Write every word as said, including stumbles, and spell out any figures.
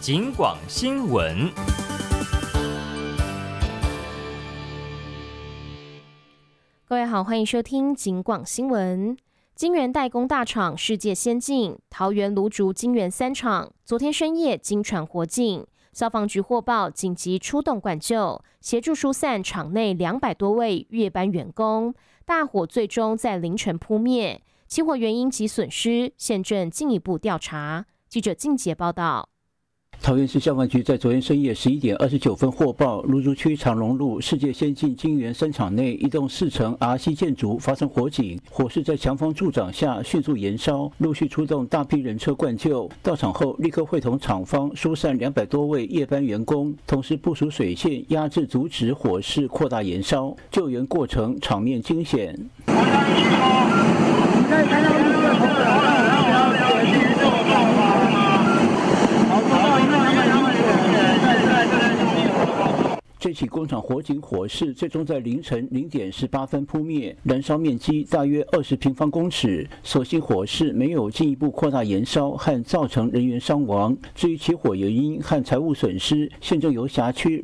警广新闻。 各位好，欢迎收听警广新闻。晶圆代工大厂世界先进桃园芦竹晶圆三厂昨天深夜经传火警，消防局获报紧急出动灌救，协助疏散厂内两百多位夜班员工。大火最终在凌晨扑灭，起火原因及损失现正进一步调查。记者靳杰报道。 桃园市消防局在昨天深夜十一点二十九分获报，芦竹区长荣路世界先进晶圆三厂内一栋四层 R C 建筑发生火警，火势在强风助长下迅速延烧，陆续出动大批人车灌救。到场后，立刻会同厂方疏散两百多位夜班员工，同时部署水线压制，阻止火势扩大延烧。救援过程场面惊险。这起工厂火警火势最终在凌晨零点十八分扑灭，燃烧面积大约二十平方公尺。所幸火势没有进一步扩大延烧和造成人员伤亡。至于起火原因和财物损失，现正由辖区